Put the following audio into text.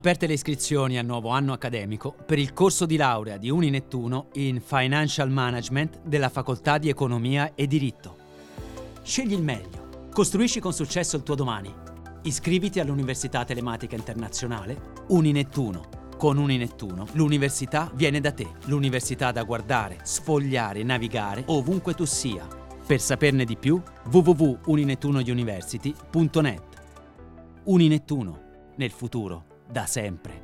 Aperte le iscrizioni al nuovo anno accademico per il corso di laurea di Uninettuno in Financial Management della Facoltà di Economia e Diritto. Scegli il meglio. Costruisci con successo il tuo domani. Iscriviti all'Università Telematica Internazionale Uninettuno. Con Uninettuno l'università viene da te. L'università da guardare, sfogliare, navigare ovunque tu sia. Per saperne di più, www.uninettunouniversity.net. Uninettuno. Nel futuro. Da sempre.